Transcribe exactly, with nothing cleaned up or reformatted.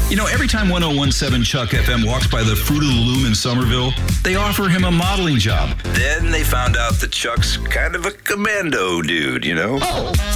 You know, every time one oh one seven Chuck F M walks by the Fruit of the Loom in Somerville, they offer him a modeling job. Then they found out that Chuck's kind of a commando dude, you know? Oh.